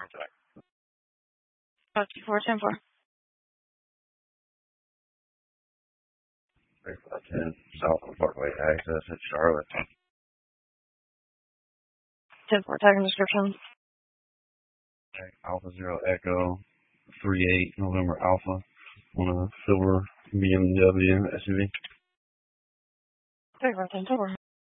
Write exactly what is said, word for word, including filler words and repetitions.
Uh, two four ten four. three five ten South Parkway access at Charlotte. ten four, tag and description. Alpha Zero Echo three eight November Alpha on a silver B M W S U V. three four ten four.